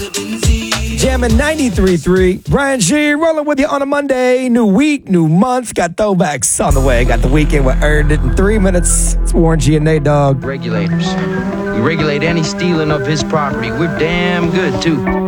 Jamming 93.3. Brian G. rolling with you on a Monday. New week, new month. Got throwbacks on the way. Got the weekend. We earned it in 3 minutes. It's Warren G and Nate Dogg. Regulators. We regulate any stealing of his property. We're damn good, too.